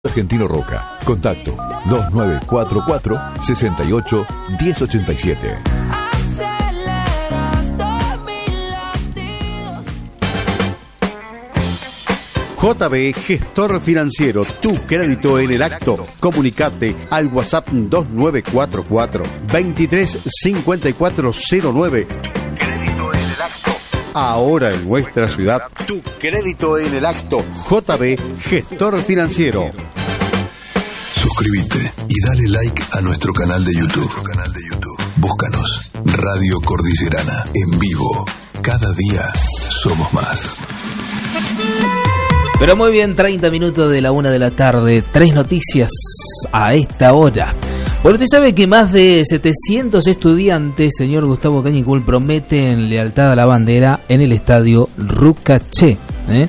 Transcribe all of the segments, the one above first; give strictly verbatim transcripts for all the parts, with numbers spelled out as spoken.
Argentino Roca. Contacto dos nueve cuatro cuatro, seis ocho, uno cero ocho siete. J B Gestor Financiero, tu crédito en el acto. Comunicate al WhatsApp dos nueve cuatro cuatro, veintitrés cincuenta y cuatro cero nueve. Tu crédito en el acto. Ahora en nuestra ciudad, tu crédito en el acto. J B Gestor Financiero. Suscríbete y dale like a nuestro canal de YouTube. Canal de YouTube. Búscanos Radio Cordillerana en vivo. Cada día somos más. Pero muy bien, treinta minutos de la una de la tarde, tres noticias a esta hora. Bueno, usted sabe que más de setecientos estudiantes, señor Gustavo Cañicul, prometen lealtad a la bandera en el estadio Rucaché. ¿eh?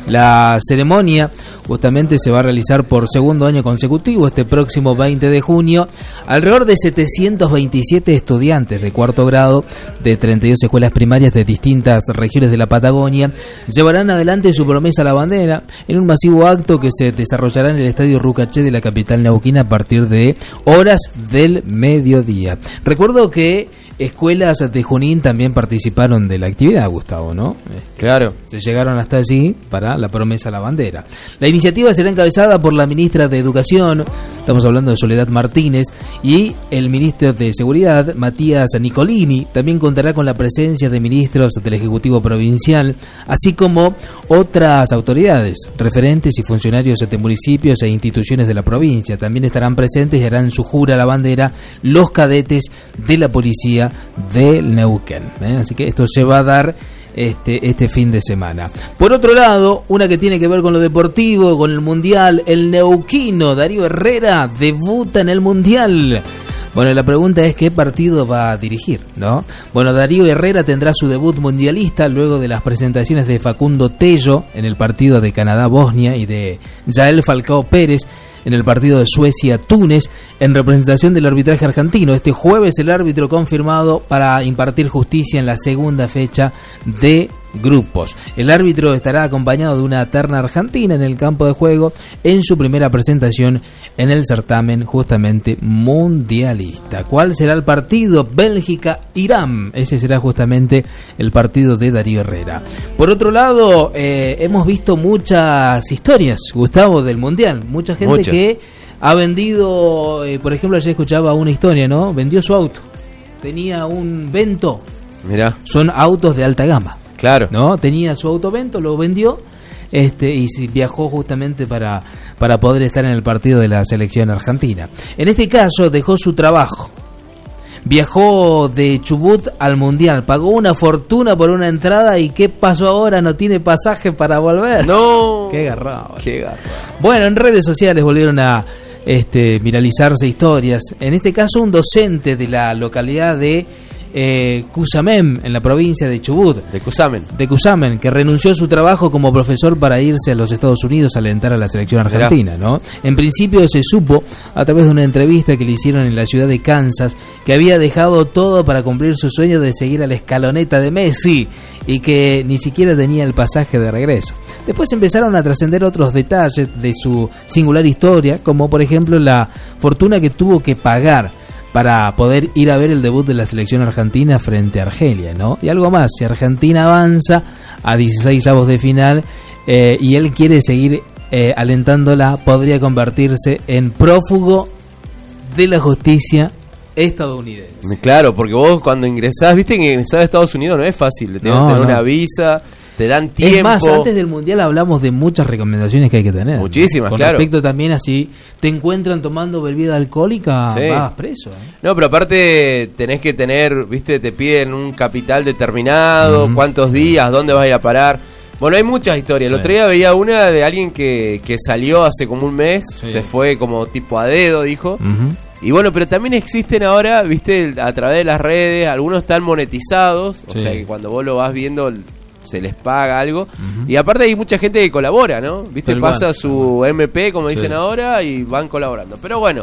La ceremonia justamente se va a realizar por segundo año consecutivo este próximo veinte de junio. Alrededor de setecientos veintisiete estudiantes de cuarto grado de treinta y dos escuelas primarias de distintas regiones de la Patagonia llevarán adelante su promesa a la bandera en un masivo acto que se desarrollará en el estadio Rucaché de la capital neuquina a partir de horas del mediodía. Recuerdo que escuelas de Junín también participaron de la actividad, Gustavo, ¿no? Claro. Se llegaron hasta allí para la promesa a la bandera. La iniciativa será encabezada por la ministra de Educación, estamos hablando de Soledad Martínez, y el ministro de Seguridad, Matías Nicolini. También contará con la presencia de ministros del Ejecutivo Provincial, así como otras autoridades, referentes y funcionarios de municipios e instituciones de la provincia. También estarán presentes y harán su jura a la bandera los cadetes de la policía del Neuquén. ¿eh? Así que esto se va a dar este, este fin de semana. Por otro lado, una que tiene que ver con lo deportivo, con el Mundial, el neuquino Darío Herrera debuta en el Mundial. Bueno, la pregunta es qué partido va a dirigir, ¿no? Bueno, Darío Herrera tendrá su debut mundialista luego de las presentaciones de Facundo Tello en el partido de Canadá-Bosnia y de Yael Falcao Pérez en el partido de Suecia-Túnez, en representación del arbitraje argentino. Este jueves el árbitro confirmado para impartir justicia en la segunda fecha de grupos. El árbitro estará acompañado de una terna argentina en el campo de juego en su primera presentación en el certamen justamente mundialista. ¿Cuál será el partido? Bélgica-Irán. Ese será justamente el partido de Darío Herrera. Por otro lado, eh, hemos visto muchas historias, Gustavo, del mundial. Mucha gente Mucha. que ha vendido, eh, por ejemplo, ayer escuchaba una historia, ¿no? Vendió su auto. Tenía un Vento. Mirá. Son autos de alta gama. Claro. ¿No? Tenía su auto Vento, lo vendió este y viajó justamente para, para poder estar en el partido de la selección argentina. En este caso dejó su trabajo. Viajó de Chubut al Mundial, pagó una fortuna por una entrada y ¿qué pasó ahora? No tiene pasaje para volver. No. Qué garrado. Qué garrado. Bueno, en redes sociales volvieron a este, viralizarse historias. En este caso un docente de la localidad de Eh, Cusamén, en la provincia de Chubut, de Cusamen, de Cusamen, que renunció a su trabajo como profesor para irse a los Estados Unidos a alentar a la selección argentina, ¿no? En principio se supo a través de una entrevista que le hicieron en la ciudad de Kansas que había dejado todo para cumplir su sueño de seguir a la escaloneta de Messi y que ni siquiera tenía el pasaje de regreso. Después empezaron a trascender otros detalles de su singular historia, como por ejemplo la fortuna que tuvo que pagar para poder ir a ver el debut de la selección argentina frente a Argelia, ¿no? Y algo más, si Argentina avanza a dieciséis avos de final eh, y él quiere seguir eh, alentándola, podría convertirse en prófugo de la justicia estadounidense. Claro, porque vos cuando ingresás, viste que ingresar a Estados Unidos no es fácil, te no, tener no. una visa, te dan tiempo. Es más, antes del Mundial hablamos de muchas recomendaciones que hay que tener. Muchísimas, Con claro. Con respecto también a si te encuentran tomando bebida alcohólica, sí. vas preso. ¿eh? No, pero aparte tenés que tener, viste, te piden un capital determinado, mm. cuántos días, dónde vas a ir a parar. Bueno, hay muchas historias. Sí. El otro día veía una de alguien que, que salió hace como un mes, sí. se fue como tipo a dedo, dijo. Uh-huh. Y bueno, pero también existen ahora, viste, a través de las redes, algunos están monetizados, o sí. sea que cuando vos lo vas viendo se les paga algo, uh-huh. y aparte hay mucha gente que colabora, ¿no? Viste, Tal pasa van. su M P, como sí. dicen ahora, y van colaborando. Pero bueno,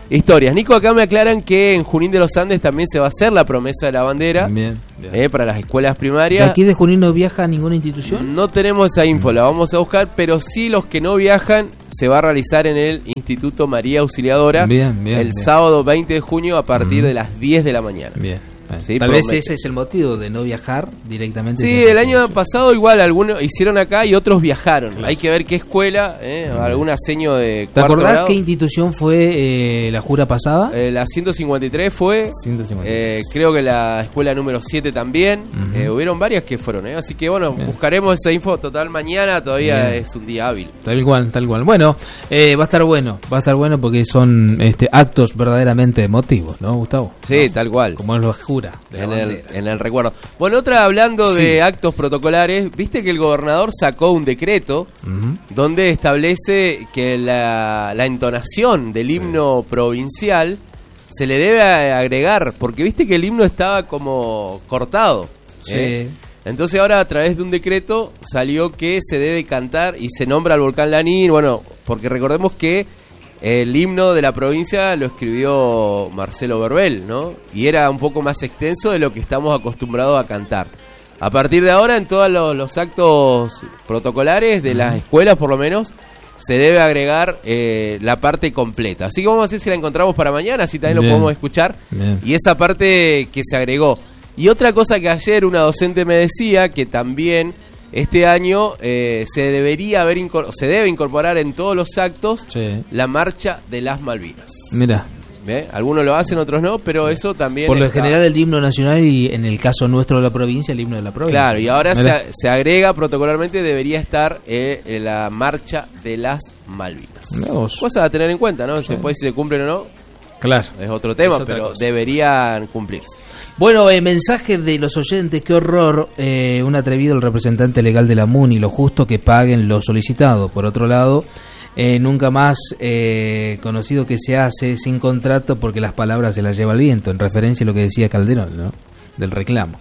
historias. Nico, acá me aclaran que en Junín de los Andes también se va a hacer la promesa de la bandera. Bien, bien. Eh, para las escuelas ¿De primarias. aquí de Junín no viaja a ninguna institución? No tenemos esa info, la vamos a buscar, pero sí los que no viajan se va a realizar en el Instituto María Auxiliadora Bien, bien, el bien. sábado veinte de junio a partir Mm. de las diez de la mañana. Bien. Bien. Sí, Tal vez promete. ese es el motivo de no viajar directamente. Sí, hacia el esa año institución. pasado igual algunos hicieron acá y otros viajaron. Claro. Hay que ver qué escuela, eh, algún aseño de ¿Te cuarto acordás grado. qué institución fue eh, la jura pasada? Eh, la ciento cincuenta y tres fue, ciento cincuenta. eh, creo que la escuela número siete también. Ujú. Eh, hubieron varias que fueron, eh, así que bueno, Bien. buscaremos esa info total mañana, todavía Bien. es un día hábil. Tal cual, tal cual. Bueno, eh, va a estar bueno, va a estar bueno porque son este, actos verdaderamente emotivos, ¿no, Gustavo? Sí, ¿No? tal cual. Como es la jura de la En el, bandera. en el recuerdo. Bueno, otra hablando Sí. de actos protocolares, viste que el gobernador sacó un decreto Ujú. donde establece que la, la entonación del himno provincial se le debe a- agregar, porque viste que el himno estaba como cortado. ¿eh? Sí. Entonces ahora a través de un decreto salió que se debe cantar y se nombra al volcán Lanín, bueno, porque recordemos que el himno de la provincia lo escribió Marcelo Verbel, ¿no? Y era un poco más extenso de lo que estamos acostumbrados a cantar. A partir de ahora, en todos los, los actos protocolares de las escuelas, por lo menos, se debe agregar eh, la parte completa. Así que vamos a ver si la encontramos para mañana, así también Bien. lo podemos escuchar. Bien. Y esa parte que se agregó. Y otra cosa que ayer una docente me decía, que también este año eh, se debería haber incor- se debe incorporar en todos los actos Sí. la marcha de las Malvinas. Mira, ¿Ve? Algunos lo hacen, otros no, pero eso también por lo está- general el himno nacional y en el caso nuestro de la provincia, el himno de la provincia. Claro, y ahora Mirá. se, se agrega protocolarmente, debería estar eh, en la marcha de las Malvinas. Mirá vos. Cosa a tener en cuenta, ¿no? Después si se cumplen o no, Claro. es otro tema, Es otra pero cosa. deberían cumplirse. Bueno, eh, mensaje de los oyentes, qué horror, eh, un atrevido el representante legal de la MUNI, lo justo que paguen lo solicitado. Por otro lado, eh, nunca más eh, conocido que se hace sin contrato porque las palabras se las lleva el viento, en referencia a lo que decía Calderón, ¿no? Del reclamo.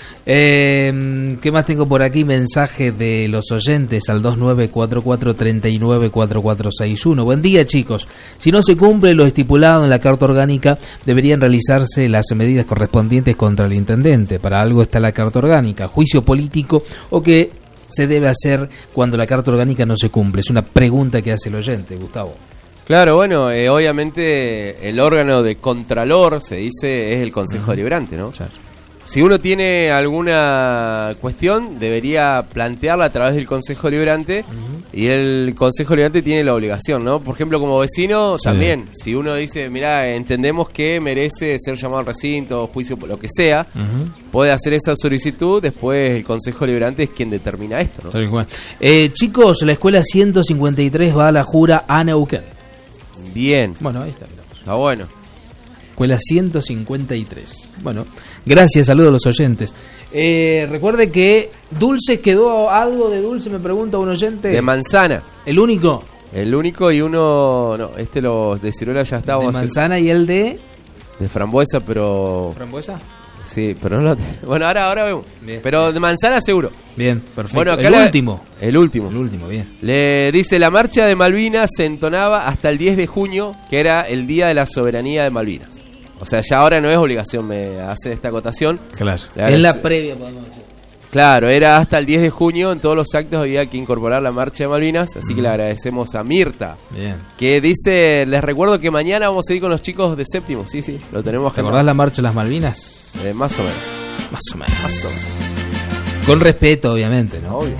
Eh, ¿Qué más tengo por aquí? Mensaje de los oyentes al dos nueve cuatro cuatro, tres nueve cuatro cuatro seis uno. Buen día, chicos. Si no se cumple lo estipulado en la Carta Orgánica, deberían realizarse las medidas correspondientes contra el intendente. Para algo está la Carta Orgánica. Juicio político o qué se debe hacer cuando la Carta Orgánica no se cumple. Es una pregunta que hace el oyente, Gustavo. Claro, bueno, eh, obviamente el órgano de contralor, se dice, es el Consejo Deliberante, ¿no? Claro. Si uno tiene alguna cuestión, debería plantearla a través del Consejo Deliberante, y el Consejo Deliberante tiene la obligación, ¿no? Por ejemplo, como vecino, Sí. también, si uno dice, mirá, entendemos que merece ser llamado al recinto, juicio, lo que sea, Ujú. puede hacer esa solicitud, después el Consejo Deliberante es quien determina esto, ¿no? Tal cual. Eh, chicos, la escuela ciento cincuenta y tres va a la jura a Neuquén. Bien, Bueno, ahí está. Mirá. está bueno. Escuela ciento cincuenta y tres. Bueno, gracias, saludos a los oyentes. Eh, recuerde que Dulce, ¿quedó algo de Dulce? Me pregunta un oyente. De manzana, El único. el único, y uno, no, este lo de ciruela ya está, De vamos a hacer- manzana y el de de frambuesa, pero frambuesa. sí, pero no lo te- bueno, ahora ahora vemos. Bien. Pero de manzana seguro. Bien, perfecto. Bueno, acá el la- último. El último. El último, bien. Le dice, la marcha de Malvinas se entonaba hasta el diez de junio, que era el día de la soberanía de Malvinas. O sea, ya ahora no es obligación, me hace esta acotación. Claro. La En la verdad- previa, podemos decir. Claro, era hasta el diez de junio, en todos los actos había que incorporar la marcha de Malvinas, así que le agradecemos a Mirta, Bien. que dice, les recuerdo que mañana vamos a ir con los chicos de séptimo, sí, sí, lo tenemos ¿Te agendado. acordás la marcha de las Malvinas? Eh, más o menos, Más o menos. más o menos. Con respeto, obviamente, ¿no? Obvio.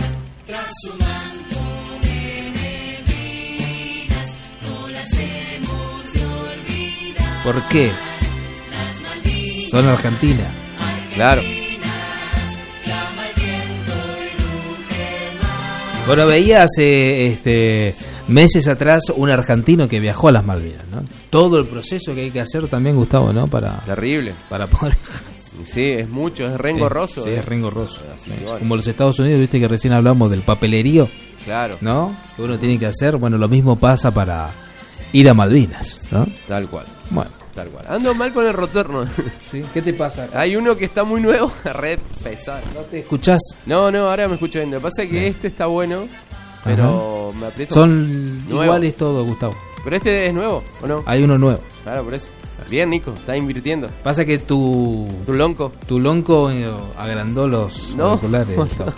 ¿Por qué? Son Argentina. Claro. Bueno, veía hace este, meses atrás un argentino que viajó a las Malvinas, ¿no? Todo el proceso que hay que hacer también, Gustavo, ¿no? Para, Terrible. para poder... Sí, es mucho, es re engorroso. Sí, eh. es re engorroso. Así Sí, que bueno. Como los Estados Unidos, viste que recién hablamos del papelerío, Claro, ¿no? Que uno tiene que hacer. Bueno, lo mismo pasa para ir a Malvinas, ¿no? tal cual, Bueno, tal cual. Ando mal con el rotorno. ¿sí? ¿Qué te pasa? Hay uno que está muy nuevo, red pesado. ¿No te escuchás? No, no, ahora me escucho bien. Lo que pasa es que Bien. este está bueno, pero me aprieto. Son Nuevos. iguales todos, Gustavo. Pero este es nuevo, ¿o no? Hay uno nuevo. Claro, por eso. Bien, Nico, estás invirtiendo. Pasa que tu... Tu lonco. Tu lonco eh, agrandó los No. auriculares, Gustavo.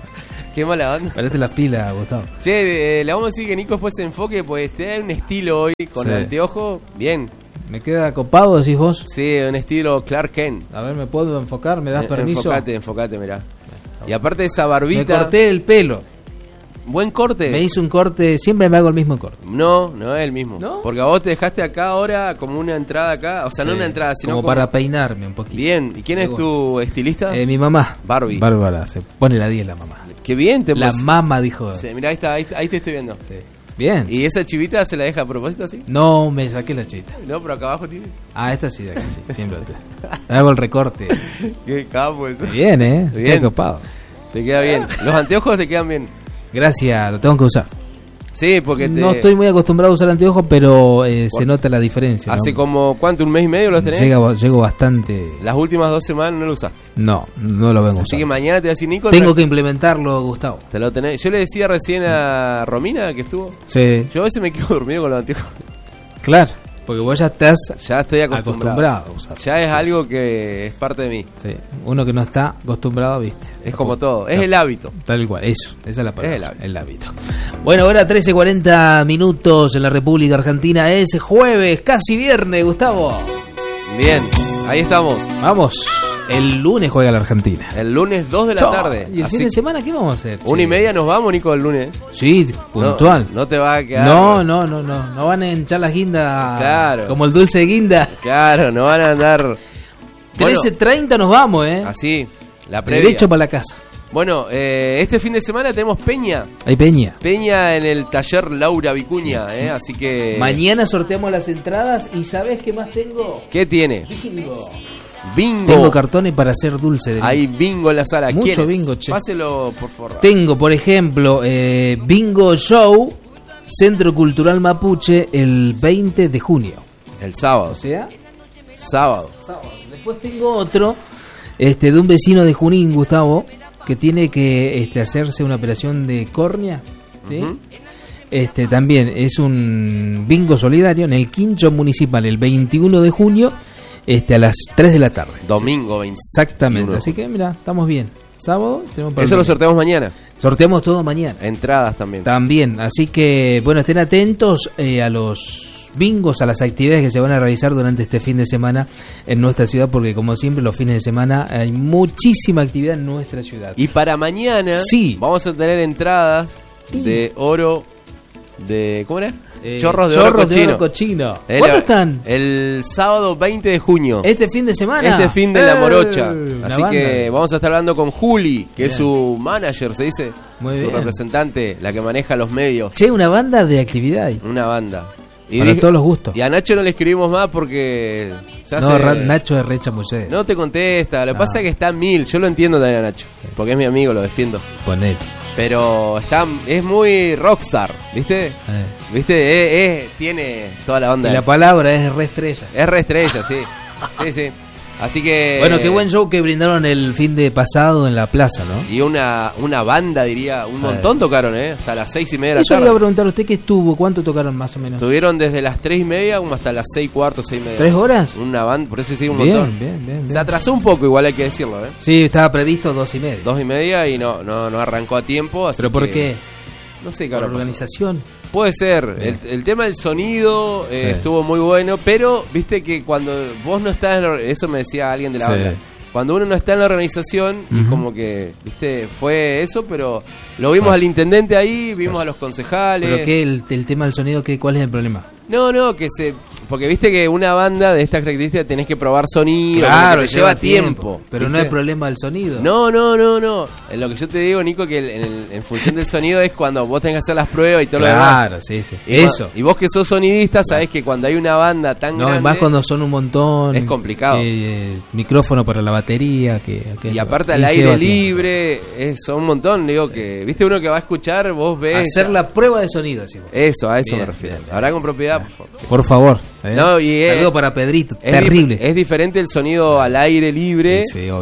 Qué mala onda. Parece las pilas, Gustavo. Che, eh, le vamos a decir que Nico después se enfoque, pues tiene un estilo hoy con Sí. el anteojo. Bien. ¿Me queda copado, decís vos? Sí, un estilo Clark Kent. A ver, ¿me puedo enfocar? ¿Me das Eh, permiso? Enfocate, enfocate, mirá. Y aparte de esa barbita. Me corté el pelo. Buen corte. Me hice un corte, siempre me hago el mismo corte. No, no es el mismo. ¿No? Porque a vos te dejaste acá ahora como una entrada acá. O sea, no Sí, una entrada, sino como, como... para peinarme un poquito. Bien. ¿Y quién Me es tu estilista? Eh, mi mamá. Barbie. Bárbara, se pone la diez la mamá. Qué bien te La pos- mamá dijo. Sí, mirá, ahí, está, ahí, ahí te estoy viendo. Sí. Bien. ¿Y esa chivita se la deja a propósito así? No, me saqué la chita. No, pero acá abajo tiene. Ah, esta sí, de acá, sí, siempre. Hago el recorte. Qué capo eso. Bien, ¿eh? Bien. Qué copado. Te queda bien. Los anteojos te quedan bien. Gracias, lo tengo que usar. Sí, porque te... No estoy muy acostumbrado a usar anteojos, pero eh, se nota la diferencia. ¿no? Hace como, ¿cuánto? ¿Un mes y medio los tenés? Llega, llego bastante... Las últimas dos semanas no lo usaste. No, no lo vengo a Así que usar. mañana te voy a decir, Nico... Tengo te- que implementarlo, Gustavo. Te lo tenés. Yo le decía recién a Romina que estuvo. Sí, Yo a veces me quedo dormido con los anteojos. claro, porque vos ya estás Ya estoy acostumbrado. acostumbrado a usar. Ya es algo que es parte de mí. Sí, uno que no está acostumbrado, viste. Es como todo. Es el hábito. Tal cual, eso, esa es la palabra. Es el hábito. el hábito. Bueno, ahora trece cuarenta minutos en la República Argentina. Es jueves, casi viernes, Gustavo. Bien, ahí estamos. Vamos, el lunes juega la Argentina. El lunes dos de la Chau. tarde. ¿Y el Así fin de que semana qué vamos a hacer? una che? y media nos vamos, Nico, el lunes. Sí, puntual. No, no te va a quedar. No, no, no, no, no van a hinchar la guinda Claro. como el dulce de guinda. Claro, no van a andar. Bueno, trece treinta nos vamos, ¿eh? así, la previa. Derecho para la casa. Bueno, eh, este fin de semana tenemos Peña. Hay Peña. Peña en el taller Laura Vicuña, ¿eh? Así que... Mañana sorteamos las entradas y ¿sabés qué más tengo? ¿Qué tiene? Bingo. Bingo. Tengo cartones para hacer dulce de Hay bingo en la sala. Mucho ¿Quiénes? bingo, che. Páselo, por favor. Tengo, por ejemplo, eh, Bingo Show, Centro Cultural Mapuche, el veinte de junio. El sábado. O sea, Sábado. sábado. Después tengo otro, este, de un vecino de Junín, Gustavo, que tiene que este, hacerse una operación de córnea. ¿Sí? Ujú. Este, también es un bingo solidario en el Quincho Municipal el veintiuno de junio, este, a las tres de la tarde. Domingo veinte. Exactamente. Así que mira, estamos bien. Sábado tenemos para Eso el lo domingo. sorteamos mañana. Sorteamos todo mañana. Entradas también. También, así que bueno, estén atentos eh, a los bingos, a las actividades que se van a realizar durante este fin de semana en nuestra ciudad, porque como siempre los fines de semana hay muchísima actividad en nuestra ciudad. Y para mañana Sí. vamos a tener entradas Sí. de oro de... ¿Cómo era? Eh, chorros de chorros oro cochino. de oro cochino. El- ¿Cuándo están? El sábado veinte de junio. Este fin de semana. Este fin de la ¡Eh! morocha. Una Así banda. que vamos a estar hablando con Juli, que es Bien. su manager, se dice. Muy su bien. representante, la que maneja los medios. Che, una banda de actividad ahí. Una banda. Para dije- todos los gustos. Y a Nacho no le escribimos más porque se hace- No, Ra- Nacho es re chamullero. no te contesta. Lo que No. pasa es que está mil. Yo lo entiendo también a Nacho, porque es mi amigo, lo defiendo. Poner. Pero está es muy rockstar, ¿viste? Eh. ¿Viste? Es, es- tiene toda la onda. Y la palabra es re estrella. Es re estrella, sí. Sí, sí. Así que... Bueno, qué buen show que brindaron el fin de pasado en la plaza, ¿no? Y una, una banda, diría, un Sí. montón tocaron, ¿eh? Hasta las seis y media de la Eso le tarde. iba a preguntar a usted qué estuvo, cuánto tocaron más o menos. Estuvieron desde las tres y media como hasta las seis cuarto, seis y media. ¿Tres horas? Una banda, por eso sí, un Bien, montón. bien, bien, Se bien. atrasó un poco, igual hay que decirlo, ¿eh? Sí, estaba previsto dos y media. Dos y media y no, no, no arrancó a tiempo. Así ¿Pero por que- qué? No sé qué ¿Por habrá pasado. organización? Puede ser. Bien. El, el tema del sonido eh, Sí. estuvo muy bueno, pero viste que cuando vos no estás en la, eso me decía alguien de la Sí. banda. Cuando uno no está en la organización, y Ujú. como que, viste, fue eso, pero lo vimos Ah. al intendente ahí, vimos a los concejales. ¿Pero qué? El, el tema del sonido, ¿qué, ¿cuál es el problema? No, no, que se... Porque viste que una banda de estas características tenés que probar sonido, como que te lleva tiempo. Pero no ¿viste? es problema del sonido. No, no, no, no. En lo que yo te digo, Nico, que el- en, el- en función del sonido es cuando vos tenés que hacer las pruebas y todo lo demás. Claro, sí, sí. Y Eso. cua- Y vos que sos sonidista, sabés que cuando hay una banda tan No, grande... es más cuando son un montón. Es complicado. eh, micrófono para la batería. Que, que- Y aparte al y aire lleva tiempo. libre, es, son un montón, digo que... Viste, uno que va a escuchar, vos ves... Hacer la prueba de sonido, decimos. Eso, a eso Bien, me refiero. bien, bien. Habrá con propiedad, por favor. Sí. Por favor. ¿eh? No, y es- Saludo para Pedrito. Es Terrible. dif- Es diferente el sonido al aire libre Sí, sí, obvio.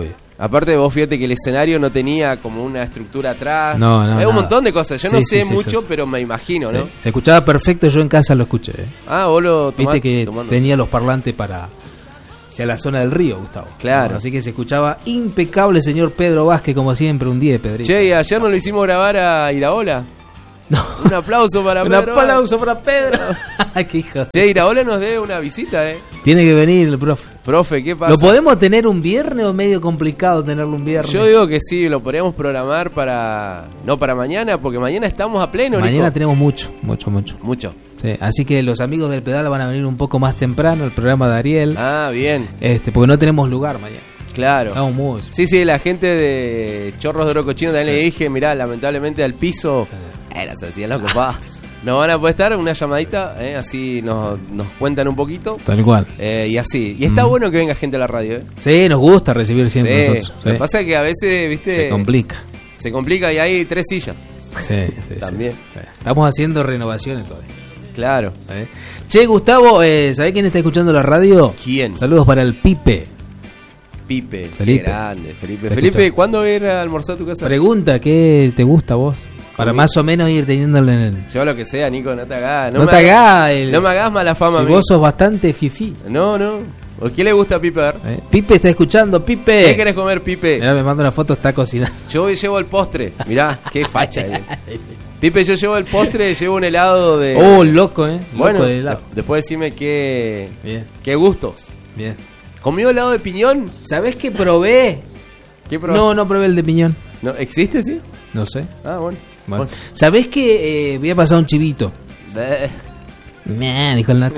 Aparte vos fíjate que el escenario no tenía como una estructura atrás. No, no, Hay un nada. montón de cosas. Yo Sí, no sí, sé sí, mucho, sí. pero me imagino, Sí. ¿no? Se escuchaba perfecto, yo en casa lo escuché. ¿eh? Ah, vos lo tomás, Viste que tomando. tenía los parlantes para hacia la zona del río, Gustavo. Claro. Así que se escuchaba impecable, señor Pedro Vázquez, como siempre, un diez, Pedrito. Che, ¿y ayer no lo hicimos grabar a Iraola? No. Un aplauso para Un Pedro. aplauso para Pedro. Qué hijo. Che, Iraola nos dé una visita, ¿eh? Tiene que venir el profe. Profe, ¿qué pasa? ¿Lo podemos tener un viernes o es medio complicado tenerlo un viernes? Yo digo que sí, lo podríamos programar para... No para mañana, porque mañana estamos a pleno, Mañana Nico. tenemos mucho, mucho, mucho. Mucho. Sí, así que los amigos del pedal van a venir un poco más temprano al programa de Ariel. Ah, bien. Este, porque no tenemos lugar mañana. Claro. Estamos muy... Sí, sí, la gente de Chorros de Oro Cochino también le dije, mirá, lamentablemente al piso... Eh, las hacían los copados. Nos van a poder estar una llamadita, eh, así nos, nos cuentan un poquito. Tal cual. Eh, y así. Y está Mm. bueno que venga gente a la radio, ¿eh? Sí, nos gusta recibir siempre Sí. nosotros. Sí. Lo que pasa es que a veces, viste... Se complica. Se complica y hay tres sillas. Sí, sí, También. sí, sí. Estamos haciendo renovaciones todavía. Claro. ¿Eh? Che, Gustavo, eh, ¿sabés quién está escuchando la radio? ¿Quién? Saludos para el Pipe. Pipe. Felipe. Qué grande, Felipe. Te Felipe, escucho. ¿cuándo va a ir a almorzar a tu casa? Pregunta, ¿qué te gusta a vos? Para Conmigo. más o menos ir teniéndole en el... Yo lo que sea, Nico, no te hagas. No, me te hagas el... No me hagas mala fama, Si amigo. vos sos bastante fifí. No, no. ¿O quién le gusta a Pipe? A ver. ¿Eh? Pipe está escuchando, Pipe. ¿Qué querés comer, Pipe? Mirá, me manda una foto, está cocinando. Yo llevo el postre. Mirá, qué facha. eh. Pipe, yo llevo el postre, llevo un helado de... Oh, loco, ¿eh? Loco bueno, de helado. de- después decime qué... Bien, qué gustos. bien. ¿Comió helado de piñón? ¿Sabés qué probé? ¿Qué probaste? No, no probé el de piñón. ¿No? ¿Existe, sí? No sé. Ah, bueno. Bueno. ¿Sabés que eh, voy a pasar un chivito? Bleh. Nah, dijo el Nata.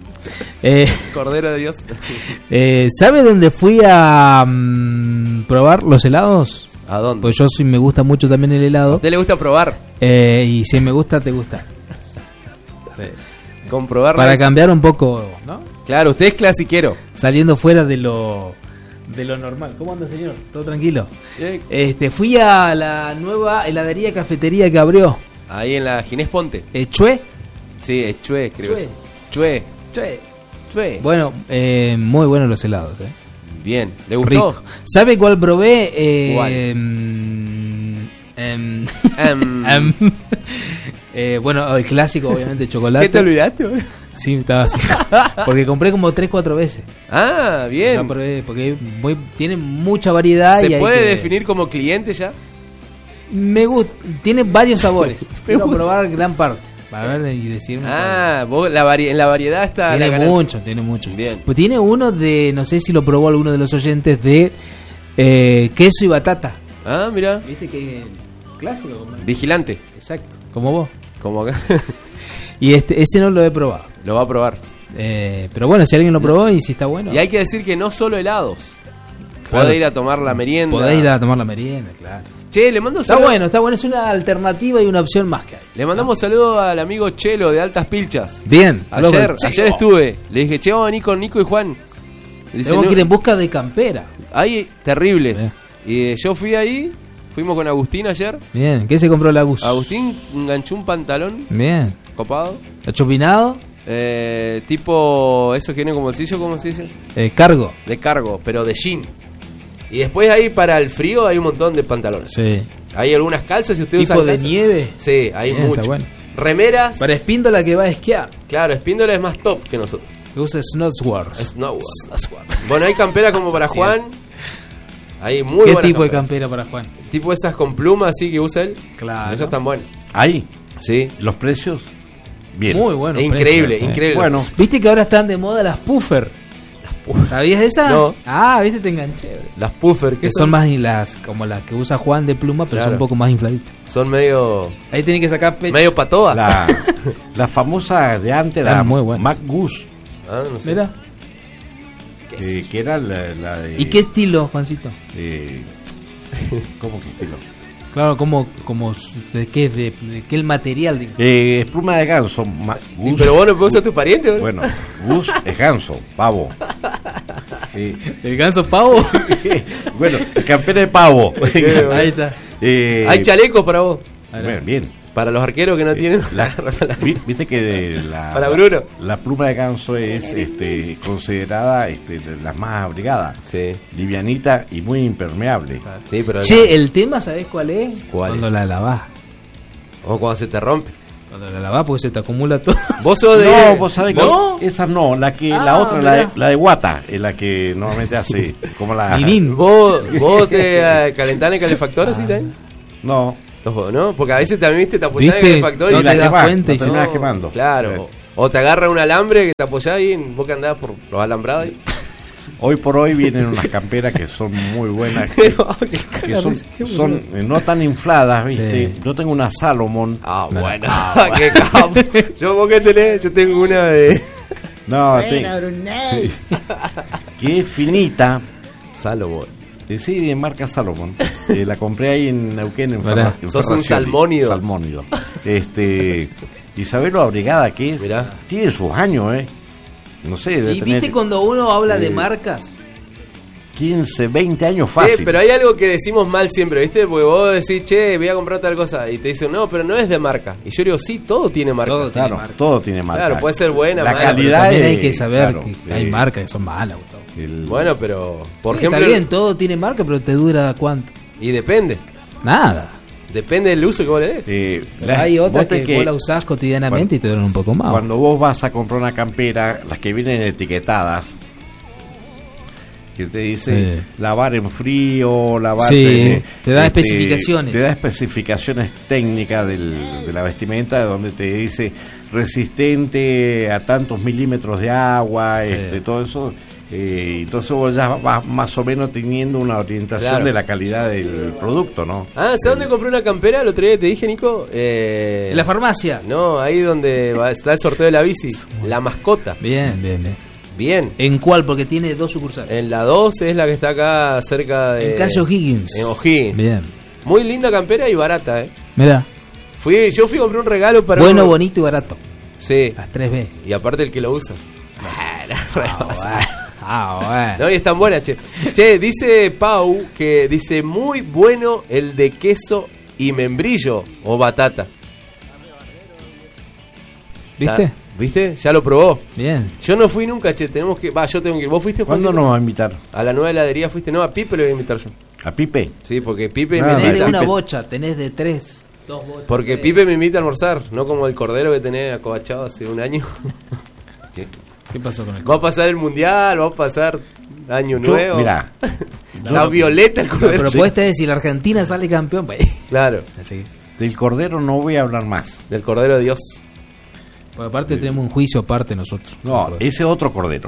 eh, Cordero de Dios. eh, ¿Sabe dónde fui a mm, probar los helados? ¿A dónde? Pues yo sí me gusta mucho también el ¿A helado. usted le gusta probar? Eh, y si me gusta, te gusta. Comprobar. Para cambiar un poco, ¿no? Claro, usted es clasiquero. Saliendo fuera de lo de lo normal. ¿Cómo anda, señor? ¿Todo tranquilo? Eh, Este, fui a la nueva heladería cafetería que abrió. Ahí en la Ginés Ponte. Eh, Chue. Sí, es Chue, creo. Chue. Chue. Chue. Chue. Bueno, eh, muy buenos los helados, ¿eh? Bien. ¿Le gustó? Rico. ¿Sabe cuál probé? Eh, ¿Cuál? em, em, Em, em, eh, bueno, el clásico, obviamente, chocolate. ¿Qué te olvidaste? boludo? Sí, estaba así. Porque compré como tres, cuatro veces. Ah, Ya bien. probé, porque muy, tiene mucha variedad. y ¿Se hay puede que- definir como cliente ya? Me gusta, tiene varios sabores. Quiero gusta. probar gran parte. Para ver y decirme. Ah, vos, la vari- en la variedad está cuál. la Tiene ganancia. mucho, tiene mucho. Bien. Pues tiene uno de, no sé si lo probó alguno de los oyentes, de eh, queso y batata. Ah, mira. Viste que clásico. como- Vigilante. Exacto, como vos. Como acá. Y este ese no lo he probado. Lo va a probar. Eh, pero bueno, si alguien lo probó y si está bueno, Y hay que decir que no solo helados. Claro. Puede ir a tomar la merienda. podés ir a tomar la merienda, claro. Che, le mando Está saludo- bueno, está bueno, es una alternativa y una opción más que hay. Le mandamos saludo al amigo Chelo de Altas Pilchas. Bien, saludos Ayer, para el ayer Chelo. estuve. Le dije, che, vamos a venir con Nico y Juan. Dice, Tenemos "No". que ir en busca de campera. Ahí, terrible. Bien. Y eh, yo fui ahí, fuimos con Agustín ayer. Bien, ¿qué se compró la Gus? Agustín enganchó un pantalón Bien. copado. ¿Achupinado? Eh, tipo, eso que viene como bolsillo, ¿cómo se dice? Eh, cargo. De cargo, pero de jean. Y después ahí para el frío hay un montón de pantalones. Sí. Hay algunas calzas, si usted ¿Tipo usa de calzas. nieve? Sí, hay Bien, mucho. está bueno. Remeras. Para Espíndola que va a esquiar. Claro, Espíndola es más top que nosotros. Que usa Snowswords. Es no, bueno, hay campera como para Juan. Hay muy ¿Qué buenas tipo de camperas. campera para Juan? Tipo esas con plumas así que usa él. Claro. Esas están buenas. Ahí, Sí. los precios, bien. Muy bueno. Es increíble, precio, eh. increíble. Bueno, ¿Viste que ahora están de moda las puffer? ¿Sabías esa? No. Ah, viste, te enganché. Las puffer, Que que son más y las como las que usa Juan de pluma, pero Claro. son un poco más infladitas. Son medio Ahí tienen que sacar pecho. medio patoa. la, la famosa de antes, la Están muy buenas. Mac Goose, Ah, no sé. Mira. eh, que era la, la de... ¿Y qué estilo, Juancito? eh, ¿Cómo que estilo? Claro, como, como de qué, de, de qué el material. De... Eh, es pluma de ganso, Mac Y Goose. pero vos no puedes ser tu pariente, boludo. Bueno, Goose es ganso, pavo. Eh, ¿El ganso pavo? bueno, campera de pavo. bueno. Ahí está. Eh, Hay chalecos para vos. Bueno, bien. Para los arqueros que no tienen... La- vi- Viste que la, Para Bruno. la pluma de ganso es este, considerada este, de las más abrigadas. Sí, Livianita y muy impermeable. sí, pero... Che, el tema, ¿sabés cuál es? ¿Cuál Cuando es? la lavás. O cuando se te rompe. Cuando la lavás porque se te acumula todo. Vos sos de... No, vos sabés que ¿No? esa no, la que Ah, la otra, la de, mirá. la de guata, es la que normalmente hace como la... Minín. ¿Vos, vos te eh, calentás en el calefactor así también? No, Ojo, ¿no? Porque a veces también viste, te apoyás en el ¿Viste? calefactor No y te la das quemás. cuenta y no se- terminás No, quemando. Claro. O te agarra un alambre que te apoyás ahí, en- vos que andás por los alambrados. Y... Hoy por hoy vienen unas camperas que son muy buenas, que, que son, son eh, no tan infladas, ¿viste? Sí. Yo tengo una Salomon. Ah, bueno. Qué capo. Yo, ¿vos qué tenés? Yo tengo una de... No, te- que es finita. Salomón. eh, Sí, de marca Salomon. Eh, la compré ahí en Neuquén, en, Mirá. Ferra- en Sos un Ferracioli. salmónido. Salmónido. Este, y sabés lo abrigada que es. Mirá. Tiene sus años, ¿eh? No sé, debe Y tener viste cuando uno habla de eh, marcas. quince, veinte años fácil. Che, pero hay algo que decimos mal siempre, ¿viste? Porque vos decís, che, voy a comprar tal cosa. Y te dicen, no, pero no es de marca. Y yo digo, sí, todo tiene marca. Todo tiene Claro, marca. todo tiene marca. Claro, puede ser buena, La mala, pero calidad También es- hay que saber claro, que hay eh, marcas que son malas, Gustavo. el- Bueno, pero, por Sí, ejemplo... está bien, todo tiene marca, pero te dura cuánto. Y depende. Nada. Depende del uso que vos le des. eh, Pero la- hay otras vos te que, vos la usás cotidianamente y te duran un poco más. Cuando vos vas a comprar una campera, las que vienen etiquetadas, que te dice Sí. lavar en frío, lavar... Sí, eh, te da especificaciones. Te da especificaciones técnicas del- de la vestimenta, donde te dice resistente a tantos milímetros de agua, Sí. este, todo eso. Eh, entonces vos ya vas más o menos teniendo una orientación Claro. de la calidad del producto, ¿no? Ah, ¿sabes dónde compré una campera? El otro día te dije, Nico. Eh... En la farmacia. No, ahí donde va- está el sorteo de la bici. La mascota. Bien, bien, bien. Bien. ¿En cuál? Porque tiene dos sucursales. En la doce es la que está acá cerca de... En calle O'Higgins. En O'Higgins. Bien. Muy linda campera y barata, ¿eh? Mira, Fui, yo fui a comprar un regalo para... bueno, un- bonito y barato. Sí. Las tres B. Y aparte el que lo usa. Ah, bueno. Ah, bueno. No, y están buenas, che. Che, dice Pau que dice muy bueno el de queso y membrillo o batata. ¿Viste? Ah, ¿Viste? Ya lo probó. Bien. Yo no fui nunca, che. Tenemos que... Va, yo tengo que ir. ¿Vos fuiste, ¿Cuándo Juancito? nos va a invitar? A la nueva heladería fuiste. No, a Pipe lo voy a invitar yo. ¿A Pipe? Sí, porque Pipe No, me no, Tenés de invita. una Pipe. bocha, tenés de tres. Dos bochas. Porque Tres. Pipe me invita a almorzar, no como el cordero que tenés acobachado hace un año. ¿Qué pasó con el Va a pasar el mundial, va a pasar año Yo, nuevo. mirá, La violeta el La cordero. propuesta es si la Argentina sale campeón, pues. Claro, Así. del cordero no voy a hablar más. del cordero de Dios. Por aparte tenemos un juicio aparte nosotros. No, ese otro cordero.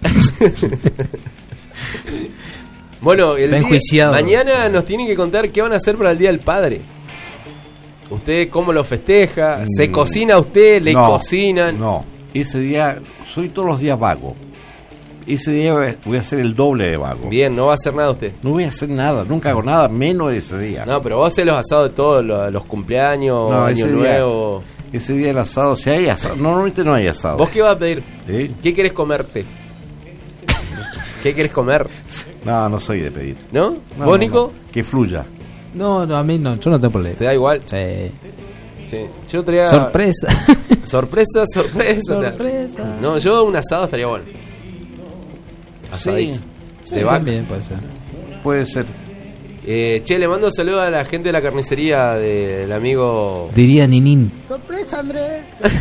Bueno, el Está día- enjuiciado. mañana nos tienen que contar qué van a hacer para el Día del Padre. ¿Usted cómo lo festeja? ¿Se Mm. cocina a usted? ¿Le No, cocinan? No, ese día, soy todos los días vago. Ese día voy a hacer el doble de vago. Bien, no va a hacer nada usted. No voy a hacer nada, nunca hago nada menos ese día. No, pero vos haces los asados de todos, los, los cumpleaños, No, año ese día- nuevo. Ese día el asado, si hay asado, normalmente no hay asado. ¿Vos qué vas a pedir? ¿Eh? ¿Qué querés comerte? ¿Qué querés comer? No, no soy de pedir. ¿No? No, ¿Vos, no, Nico? no. Que fluya. No, no, a mí no, yo no tengo problema. ¿Te da igual? Sí. Sí. Yo traía... Sorpresa. Sorpresa, sorpresa. Sorpresa. No, yo un asado estaría bueno. Asadito. Sí, De vaca. También puede ser. puede ser. Eh, che, le mando un saludo a la gente de la carnicería del amigo... Diría Ninín. Sorpresa, Andrés.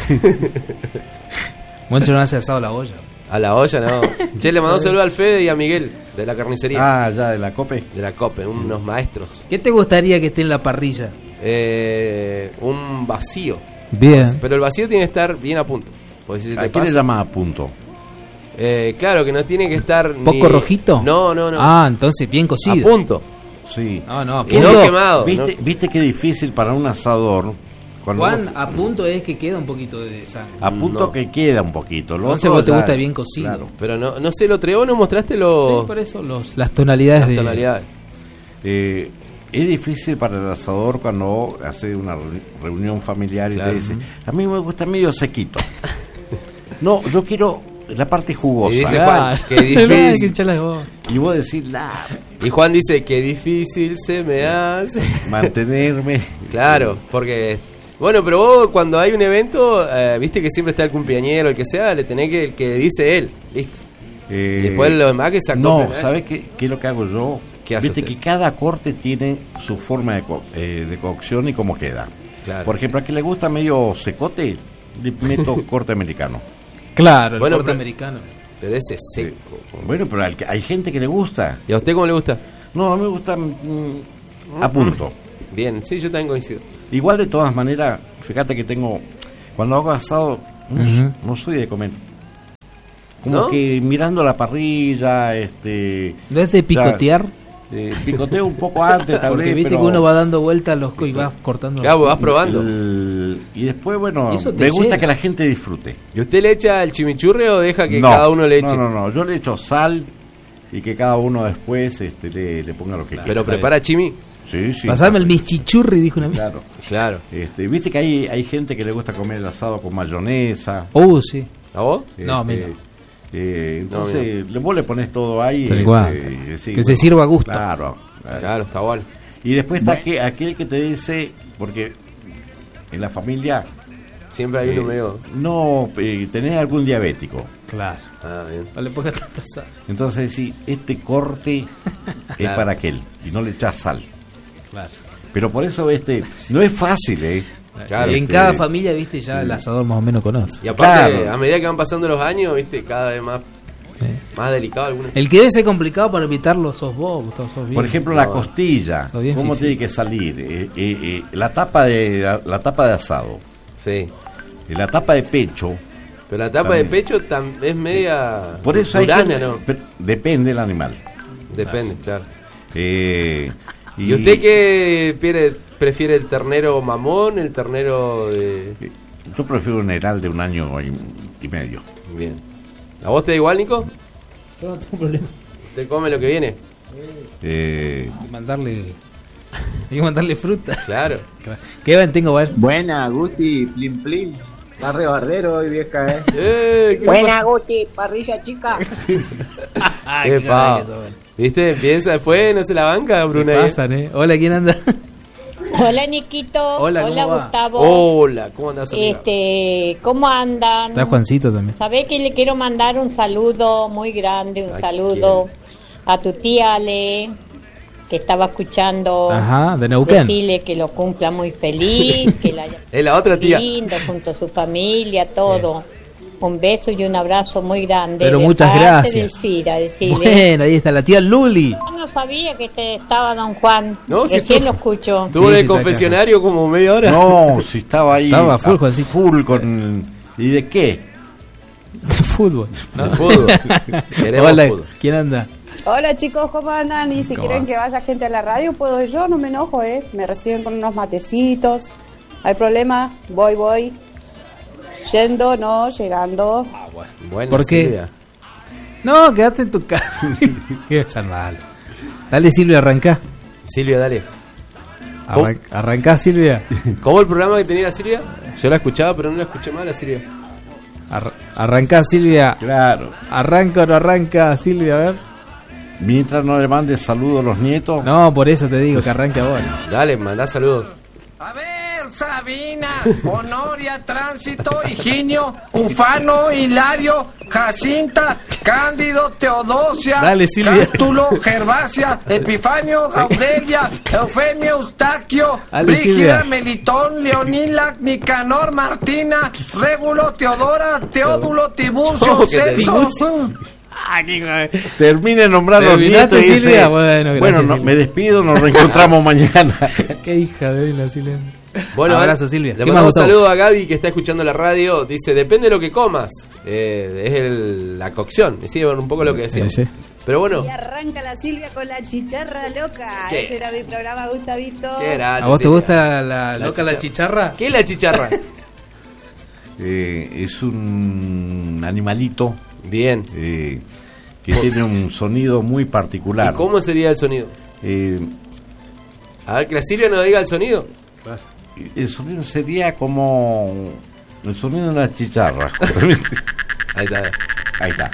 Moncho no hace asado a la olla. A la olla, no. Che, le mando un saludo al Fede y a Miguel de la carnicería. Ah, ya de la cope. De la COPE, unos maestros. ¿Qué te gustaría que esté en la parrilla? Eh, un vacío. Bien. Pero el vacío tiene que estar bien a punto. Porque si se te ¿A quién le pasa- llama a punto? Eh, claro, que no tiene que estar... ni- ¿Poco rojito? No, no, no. Ah, entonces bien a cocido. punto. Sí. No, no, a Y no punto. quemado. ¿Viste, ¿no? ¿Viste qué difícil para un asador? Cuando Juan, vos- a punto es que queda un poquito de sangre. a punto No. que queda un poquito. Lo Entonces otro vos te ya- gusta bien cocido. claro. Pero no, no sé, lo treó, ¿no mostraste los, Sí, por eso los, las tonalidades las de... tonalidades? Eh, es difícil para el asador cuando hace una reuni- reunión familiar y Claro. te dice, a mí me gusta medio sequito. No, yo quiero la parte jugosa. Y Y, dice- Claro. Juan, qué difícil. Ay, qué hinchada de vos. vos decís, la, Y Juan dice, qué difícil se me hace. mantenerme. Claro, porque Bueno, pero vos cuando hay un evento, eh, viste que siempre está el cumpleañero, el que sea, le tenés que el que dice él, ¿listo? Eh, Y después los demás que se No, acoplen a ¿sabes qué, qué es lo que hago yo? ¿Qué hace Viste usted? que cada corte tiene su forma de, co- eh, de cocción y cómo queda. Claro. Por ejemplo, a quien le gusta medio secote, le meto corte americano. Claro, el Bueno, corte pero- americano. Pero ese es seco. Bueno, pero al que- hay gente que le gusta. ¿Y a usted cómo le gusta? No, a mí me gusta mm, a punto. Bien, sí, yo también coincido. Igual de todas maneras, fíjate que tengo, cuando hago asado, no, Ujú. no soy de comer. Como ¿No? que mirando la parrilla, este... ¿No es de picotear? eh, picoteo un poco antes, tal Porque vez, viste pero que uno va dando vueltas los co- y vas cortando. Claro, vas probando. el- y después, bueno, Y eso te me gusta llega. que la gente disfrute. ¿Y usted le echa el chimichurri o deja que No, cada uno le eche? No, no, no, yo le echo sal y que cada uno después este, le, le ponga lo que quiera. Pero prepara chimi. Sí, sí. Pasame el claro. michichurri, dijo una amiga. Claro. Claro. Este, viste que hay, hay gente que le gusta comer el asado con mayonesa. Uh, sí. ¿A vos? No, Este, mira. eh, No, entonces, le- vos le pones todo ahí. Tal este, cual. y decís, Que se sirva a gusto. Claro. Claro, está bueno. Y después está aquel, aquel que te dice, porque en la familia Siempre hay eh, uno medio... no eh, tenés algún diabético. Claro. Ah, bien. No le pongas tanta sal. Entonces sí, este corte es Claro. para aquel y no le echás sal. Claro. Pero por eso este no es fácil, ¿eh? Claro. en Este, cada familia, viste, ya el asador más o menos conoce. Y aparte, Claro. a medida que van pasando los años, viste, cada vez más, Sí. más delicado alguna. El que debe ser complicado para evitarlo sos vos, Gustavo, sos bien. Por ejemplo, la No. costilla, Sos bien ¿cómo fifí. tiene que salir? Eh, eh, eh, la tapa de la, tapa de asado, Sí. eh, la tapa de pecho. Pero la tapa También. de pecho tam- es media... Por eso hay durana, gente- ¿no? pero depende del animal. Depende, claro. Eh, ¿Y usted qué prefiere, prefiere el ternero mamón, el ternero de...? Yo prefiero un heral de un año y, y medio. Bien. ¿A vos te da igual, Nico? Yo no tengo problema. ¿Usted come lo que viene? Eh, Hay que mandarle. Hay que mandarle fruta. Claro. ¿Qué van? Tengo, ¿vale? Buena, Guti, plin plin. Está re bardero hoy, vieja, eh. Eh, ¿qué Buena, pasa? Guti, parrilla chica. Qué pavo. ¿Viste? Empieza después, no se la banca, Se Bruna. pasan, ¿eh? Hola, ¿quién anda? Hola, Niquito. Hola, ¿cómo va? Gustavo. Hola, ¿cómo andás, amiga? Este, ¿cómo andan? Está Juancito también. Sabés que le quiero mandar un saludo muy grande, un ¿A saludo a tu tía Ale, que estaba escuchando. Ajá, de Neuquén. Decirle que lo cumpla muy feliz, que la haya Es la otra tía. lindo junto a su familia, todo. Un beso y un abrazo muy grande. Pero de muchas parte gracias. del Cira, decirle. Bueno, ahí está la tía Luli. Yo no sabía que te estaba don Juan. No, si Recién tú- lo escucho. Estuvo Sí, en sí, el está confesionario como media hora. no, si estaba ahí. Estaba full, a Juancito. full con. ¿Y de qué? De fútbol. ¿no? De fútbol. Queremos Hola, fútbol. ¿quién anda? Hola chicos, ¿cómo andan? Y si ¿Cómo quieren va? que vaya gente a la radio, puedo yo, no me enojo, ¿eh? Me reciben con unos matecitos. ¿Hay problema? Voy, voy. Yendo, no, llegando. Bueno, ¿Por qué? Silvia. No, quédate en tu casa. Qué mal. Dale, Silvia, arrancá. Silvia, dale. Arran- arrancá, Silvia. ¿Cómo el programa que tenía la Silvia? Yo la escuchaba, pero no la escuché más la Silvia. Ar- arrancá, Silvia. Claro. Arranca o no arranca, Silvia, a ver. Mientras no le mandes saludos a los nietos. No, por eso te digo que arranque ahora. Dale, mandá saludos. A ver, Sabina, Honoria, Tránsito, Higinio, Ufano, Hilario, Jacinta, Cándido, Teodosia, Dale, Silvia. Cástulo, Gervasia, Epifanio, Audelia, Eufemio, Eustaquio, Dale, Brígida, Silvia. Melitón, Leonila, Nicanor, Martina, Régulo, Teodora, Teódulo, Tiburcio, ¿Cómo que te Celso. Termine de nombrar los ¿Terminaste, nietos y Silvia? dice, Bueno, gracias, bueno, no, Silvia. me despido, nos reencontramos mañana. Qué hija de la Silvia. Bueno, Abrazo, ahora Silvia. Le ¿Qué mandamos más, un Gustavo? saludo a Gaby que está escuchando la radio. Dice, depende de lo que comas. Eh, es el- la cocción. Y sí, bueno, un poco lo que decíamos. Sí, sí. Pero bueno, Y arranca la Silvia con la chicharra loca. ¿Qué? Ese era mi programa, Gustavito. ¿qué era? ¿A vos te Silvia? gusta la, La loca la chicharra? ¿Qué es la chicharra? Eh, es un animalito Bien. eh, que tiene un sonido muy particular. ¿Y cómo sería el sonido? Eh, A ver, que la Silvia nos diga el sonido. el sonido sería como el sonido de una chicharra. Ahí está. Ahí está.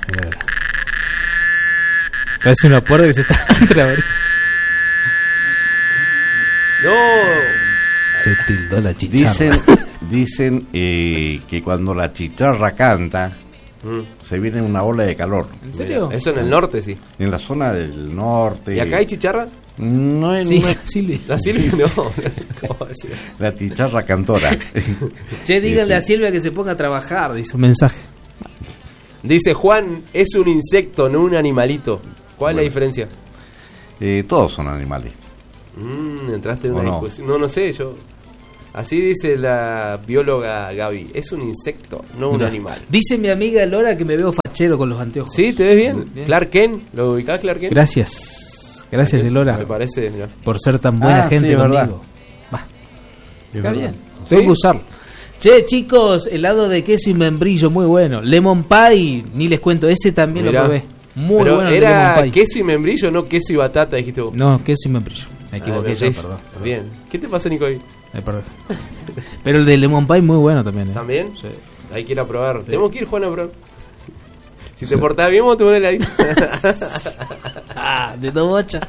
Parece una puerta que se está entreabriendo. No. Se tildó la chicharra. Dicen, dicen eh, que cuando la chicharra canta, mm. se viene una ola de calor. ¿En serio? Eso en el norte, sí. En la zona del norte. ¿Y acá hay chicharra? No, en sí, no, Silvia. La Silvia no. La chicharra cantora. Che, díganle a Silvia que se ponga a trabajar, dice un mensaje. Dice Juan, es un insecto, no un animalito. ¿Cuál bueno. es la diferencia? Eh, todos son animales. Mm, entraste en una no? discusión. No, no sé, yo. Así dice la bióloga Gaby. Es un insecto, no un Mira. animal. Dice mi amiga Lora que me veo fachero con los anteojos. Sí, ¿te ves bien? bien. Clark Kent, ¿lo ubicás, Clark Kent? Gracias. Gracias, Lora. Me parece, mirá. Por ser tan buena ah, gente sí, conmigo. Va. Está bien. ¿Sí? Tengo que usarlo. Che, chicos, helado de queso y membrillo, muy bueno. Lemon pie, ni les cuento, ese también Mirá. lo probé. Muy Pero bueno. El era lemon pie. queso y membrillo, no queso y batata, dijiste vos. No, queso y membrillo. Me equivoqué ah, ya, perdón, perdón. Bien. ¿Qué te pasa, Nico? Ahí? Eh, perdón. Pero el de lemon pie muy bueno también. ¿eh? ¿También? Sí. Hay que ir a probar. Sí. Tenemos que ir, Juan, a probar. Si sí. te portás bien, vos te pones la Ah, de dos bochas.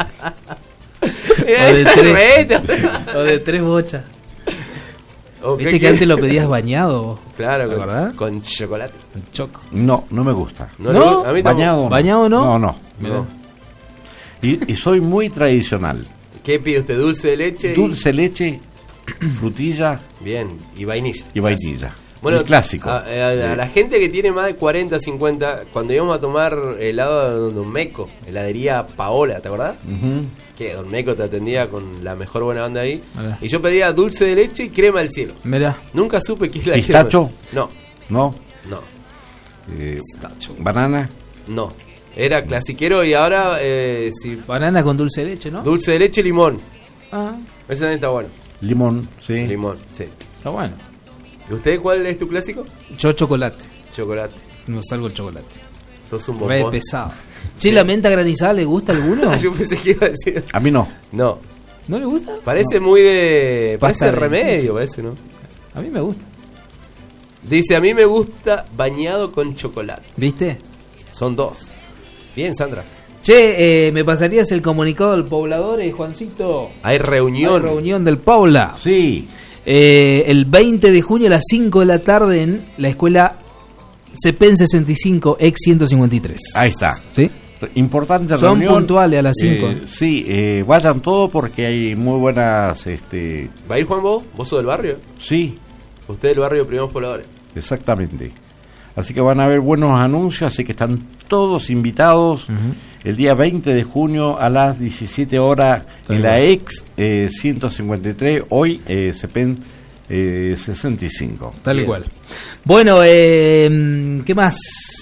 o de tres. o de tres bochas. Okay, ¿Viste que antes lo pedías bañado? Claro, con, con chocolate. Con choco. No, no me gusta. ¿No? ¿No? A mí ¿Bañado? ¿Bañado no? No, no. no. Y, y soy muy tradicional. ¿Qué pide usted? ¿Dulce de leche? Dulce de y... leche, frutilla. Bien, y vainilla. Y vainilla. Bueno, el clásico. A, a, a la gente que tiene más de cuarenta, cincuenta, cuando íbamos a tomar helado de Don Meco, heladería Paola, ¿te acordás? Uh-huh. Que Don Meco te atendía con la mejor buena onda ahí. Mirá. Y yo pedía dulce de leche y crema del cielo. Mirá. Nunca supe qué es la ¿Pistacho? crema. No. No. No. Eh, ¿Banana? No. Era clasiquero y ahora... Eh, si... Banana con dulce de leche, ¿no? Dulce de leche y limón. Ah. Ese también está bueno. Limón, sí. Limón, sí. Está bueno. ¿Y usted cuál es tu clásico? Yo chocolate. Chocolate. No salgo el chocolate. Sos un bombón. Re pesado. Che, sí. ¿La menta granizada le gusta a alguno? Yo pensé que iba a decir... A mí no. No. ¿No le gusta? Parece no. muy de... Pasta Parece remedio, parece, ¿no? A mí me gusta. Dice, a mí me gusta bañado con chocolate. ¿Viste? Son dos. Bien, Sandra. Che, eh, ¿me pasarías el comunicado del poblador, eh, Juancito? Hay reunión. Hay reunión del Paula. Sí. Eh, el veinte de junio a las cinco de la tarde en la escuela Cepen sesenta y cinco, ex ciento cincuenta y tres. Ahí está. ¿Sí? Importante Son reunión. puntuales a las cinco. Eh, sí, eh, vayan todos porque hay muy buenas... este ¿Va a ir Juan vos? ¿Vos sos del barrio? Sí. Usted del barrio de Primeros Pobladores. Exactamente. Así que van a haber buenos anuncios, así que están todos invitados uh-huh. el día veinte de junio a las diecisiete horas en la ex eh, ciento cincuenta y tres, hoy eh, Cepen eh, sesenta y cinco. Tal Bien. cual. Bueno, eh, ¿qué más?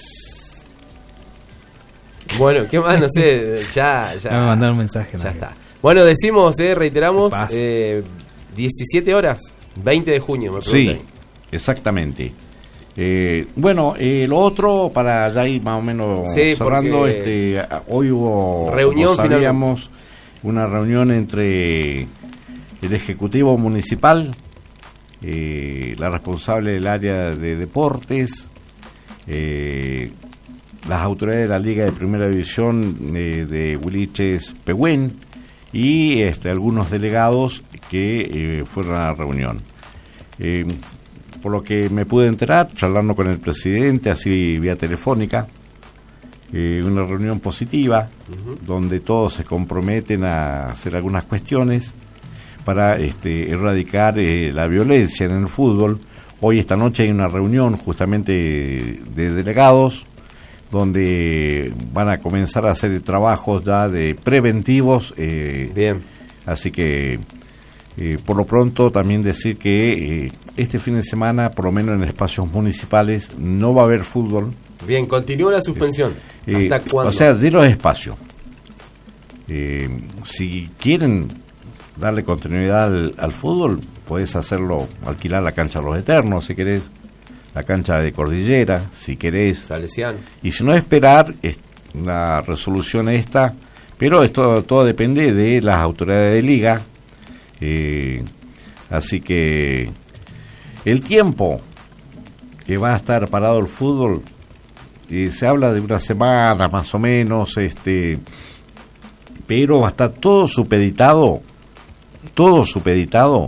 Bueno, ¿qué más? No sé, ya... ya me va a mandar un mensaje. Ya está. Bueno, decimos, eh, reiteramos, eh, diecisiete horas, veinte de junio, me preguntan. Sí, exactamente. Eh, bueno, eh, lo otro, para ya ir más o menos sí, cerrando, este, hoy hubo, reunión, como sabíamos, una reunión entre el Ejecutivo Municipal, eh, la responsable del área de deportes, eh, las autoridades de la Liga de Primera División eh, de Huiliches Pehuen y este, algunos delegados que eh, fueron a la reunión. Eh, por lo que me pude enterar, charlando con el presidente, así vía telefónica, eh, una reunión positiva, uh-huh. donde todos se comprometen a hacer algunas cuestiones para este, erradicar eh, la violencia en el fútbol. Hoy, esta noche, hay una reunión justamente de delegados, donde van a comenzar a hacer trabajos ya de preventivos. Eh, Bien. Así que... Eh, por lo pronto también decir que eh, este fin de semana, por lo menos en espacios municipales, no va a haber fútbol. Bien, continúa la suspensión. Eh, ¿Hasta cuándo? O sea, de los espacios. Eh, si quieren darle continuidad al, al fútbol, puedes hacerlo, alquilar la cancha de los Eternos, si querés, la cancha de Cordillera, si querés. Salesiano. Y si no, esperar la resolución esta, pero esto todo depende de las autoridades de liga. Eh, así que el tiempo que va a estar parado el fútbol, eh, se habla de una semana más o menos, este, pero va a estar todo supeditado, todo supeditado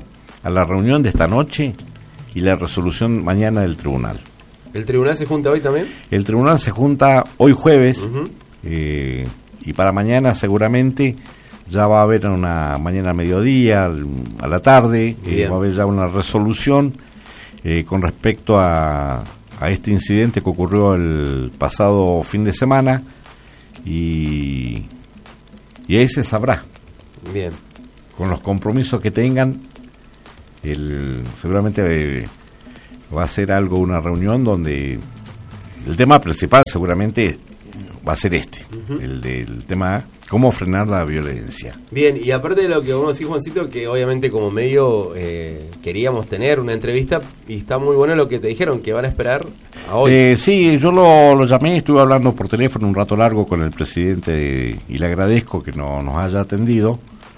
a la reunión de esta noche y la resolución mañana del tribunal. ¿El tribunal se junta hoy también? El tribunal se junta hoy jueves, Uh-huh. eh, y para mañana seguramente ya va a haber una mañana a mediodía, al- a la tarde, eh, Bien. va a haber ya una resolución eh, con respecto a, a este incidente que ocurrió el pasado fin de semana, y, y ahí se sabrá, Bien. con los compromisos que tengan, el, seguramente eh, va a ser algo, una reunión donde el tema principal seguramente va a ser este, Ujú. el del tema cómo frenar la violencia. Bien, y aparte de lo que vamos a decir, Juancito, que obviamente como medio eh, queríamos tener una entrevista, y está muy bueno lo que te dijeron, que van a esperar a hoy. Eh, sí, yo lo, lo llamé, estuve hablando por teléfono un rato largo con el presidente y le agradezco que no, nos haya atendido.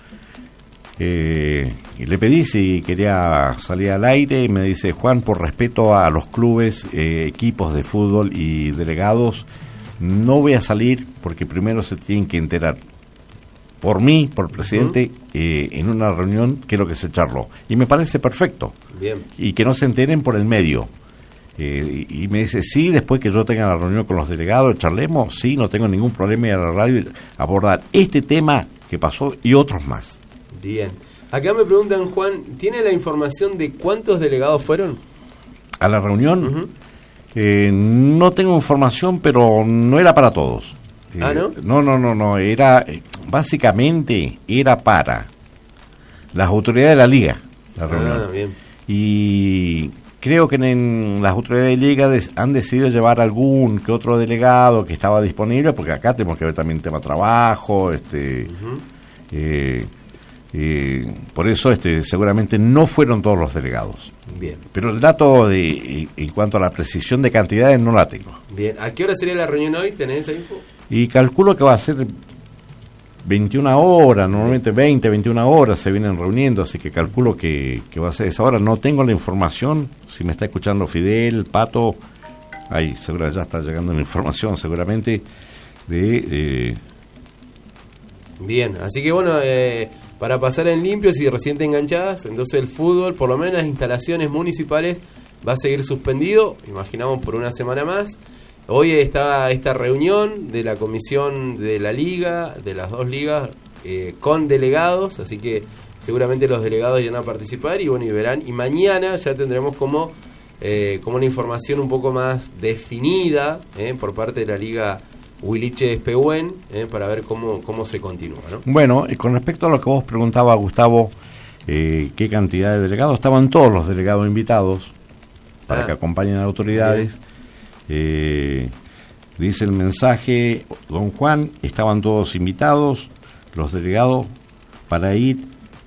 Eh, y le pedí si quería salir al aire y me dice: Juan, por respeto a los clubes, eh, equipos de fútbol y delegados, no voy a salir porque primero se tienen que enterar por mí, por el presidente, uh-huh. eh, en una reunión que es lo que se charló. Y me parece perfecto. Bien. Y que no se enteren por el medio. Eh, y, y me dice: sí, después que yo tenga la reunión con los delegados, charlemos, sí, no tengo ningún problema ir a la radio y abordar este tema que pasó y otros más. Bien. Acá me preguntan, Juan, ¿tiene la información de cuántos delegados fueron? ¿A la reunión? Uh-huh. eh, no tengo información, pero no era para todos. Eh, ¿Ah, no? No, no, no, no, era, eh, básicamente era para las autoridades de la liga, la reunión. Ah, bien. Y creo que en las autoridades de liga des, han decidido llevar algún que otro delegado que estaba disponible, porque acá tenemos que ver también tema trabajo, este... Uh-huh. eh, Eh, por eso este seguramente no fueron todos los delegados. Bien. Pero el dato de, en cuanto a la precisión de cantidades no la tengo. Bien. ¿A qué hora sería la reunión hoy? ¿Tenés esa info? Y calculo que va a ser veintiuna horas, normalmente veinte, veintiuna horas se vienen reuniendo, así que calculo que, que va a ser esa hora. No tengo la información, si me está escuchando Fidel, Pato, ahí seguro ya está llegando la información seguramente de... Eh, Bien, así que bueno, eh, para pasar en limpio, si recién te enganchadas, entonces el fútbol, por lo menos las instalaciones municipales, va a seguir suspendido, imaginamos por una semana más. Hoy está esta reunión de la comisión de la liga, de las dos ligas, eh, con delegados, así que seguramente los delegados irán a participar y bueno, y verán, y mañana ya tendremos como, eh, como una información un poco más definida eh, por parte de la liga Huiliche Espehuen, eh, para ver cómo, cómo se continúa, ¿no? Bueno, y con respecto a lo que vos preguntabas, Gustavo, eh, qué cantidad de delegados, estaban todos los delegados invitados para Ah. que acompañen a las autoridades. Eh, dice el mensaje, don Juan, estaban todos invitados, los delegados, para ir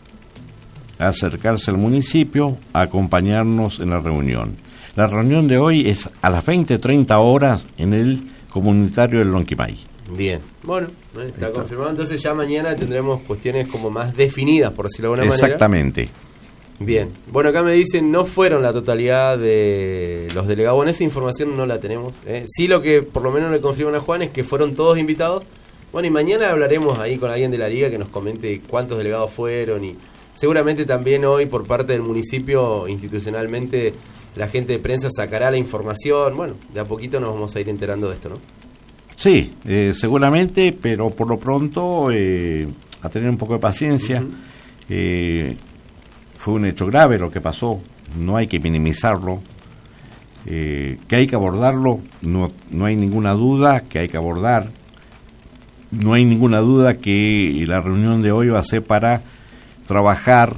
a acercarse al municipio, a acompañarnos en la reunión. La reunión de hoy es a las veinte treinta horas en el comunitario del Lonquimay. Bien, bueno, eh, está confirmado. Entonces ya mañana tendremos cuestiones como más definidas, por decirlo de alguna Exactamente. manera. Bien, bueno, acá me dicen no fueron la totalidad de los delegados. Bueno, esa información no la tenemos. ¿eh? Sí, lo que por lo menos le confirman a Juan es que fueron todos invitados. Bueno, y mañana hablaremos ahí con alguien de la liga que nos comente cuántos delegados fueron, y seguramente también hoy por parte del municipio institucionalmente la gente de prensa sacará la información. Bueno, de a poquito nos vamos a ir enterando de esto, ¿no? Sí, eh, seguramente, pero por lo pronto eh, a tener un poco de paciencia. Uh-huh. eh, fue un hecho grave lo que pasó, no hay que minimizarlo, eh, que hay que abordarlo, no, no hay ninguna duda que hay que abordar, no hay ninguna duda que la reunión de hoy va a ser para trabajar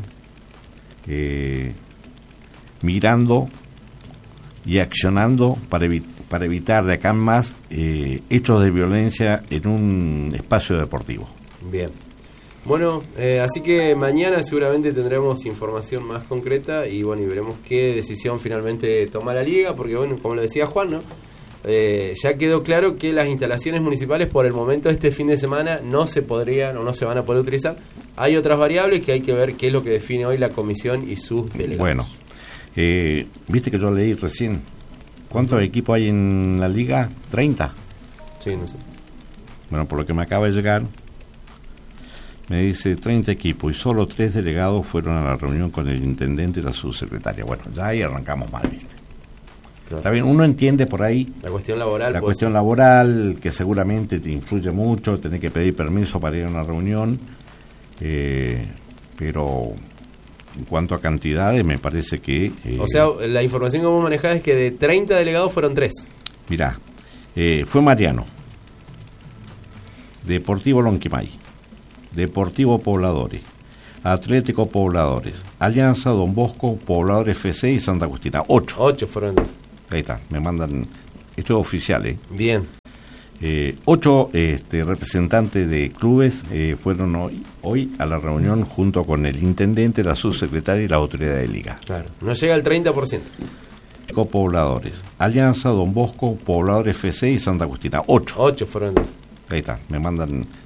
eh, mirando y accionando para, evi- para evitar de acá en más eh, hechos de violencia en un espacio deportivo. Bien. Bueno, eh, así que mañana seguramente tendremos información más concreta y bueno, y veremos qué decisión finalmente toma la liga, porque bueno, como lo decía Juan, ¿no? Eh, ya quedó claro que las instalaciones municipales por el momento este fin de semana no se podrían o no se van a poder utilizar. Hay otras variables que hay que ver qué es lo que define hoy la comisión y sus delegados. Bueno, eh, viste que yo leí recién, ¿cuántos uh-huh. equipos hay en la liga? ¿treinta? Sí, no sé. Bueno, por lo que me acaba de llegar, Me dice treinta equipos y solo tres delegados fueron a la reunión con el intendente y la subsecretaria. Bueno, ya ahí arrancamos mal, ¿viste? Claro. Está bien, uno entiende por ahí la cuestión laboral. La pues, cuestión laboral, que seguramente te influye mucho, tener que pedir permiso para ir a una reunión, eh, pero en cuanto a cantidades me parece que... Eh, o sea, la información que vos manejás es que de treinta delegados fueron tres. Mirá, eh, fue Mariano, Deportivo Lonquimay, Deportivo Pobladores, Atlético Pobladores, Alianza Don Bosco, Pobladores F C y Santa Agustina. Ocho. Ocho fueron. Ahí está, me mandan, esto es oficial, ¿eh? Bien. Eh, ocho este, representantes de clubes eh, fueron hoy, hoy a la reunión junto con el intendente, la subsecretaria y la autoridad de liga. Claro, no llega al treinta por ciento. Pobladores, Alianza Don Bosco, Pobladores F C y Santa Agustina. Ocho. Ocho fueron. Ahí está, me mandan,